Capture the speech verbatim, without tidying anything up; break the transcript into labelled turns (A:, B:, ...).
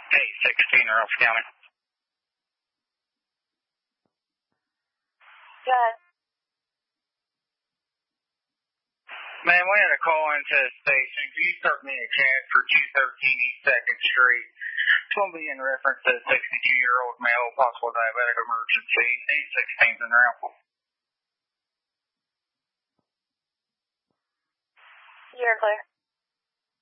A: eight sixteen, Ralph County.
B: Good.
A: Man, we had a call into the station. Can you start me a chat for two thirteen East second Street? It's going to be in reference to a sixty-two-year-old male, possible diabetic emergency. eight sixteen's in Ralph.
B: You're clear.